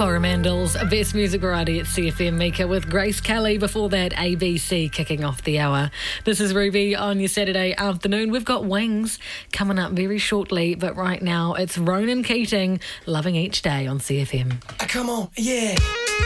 Coromandel's Best Music Variety at CFM. Mika with Grace Kelly. Before that, ABC kicking off the hour. This is Ruby on your Saturday afternoon. We've got Wings coming up very shortly, but right now it's Ronan Keating, Loving Each Day on CFM. Come on, yeah.